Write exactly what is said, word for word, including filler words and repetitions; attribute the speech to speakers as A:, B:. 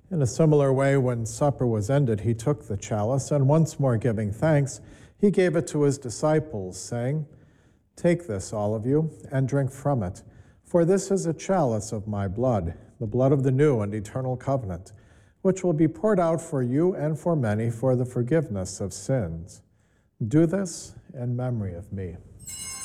A: In a similar way, when supper was ended, he took the chalice, and once more giving thanks, he gave it to his disciples, saying, "Take this, all of you, and drink from it, for this is a chalice of my blood, the blood of the new and eternal covenant, which will be poured out for you and for many for the forgiveness of sins. Do this in memory of me."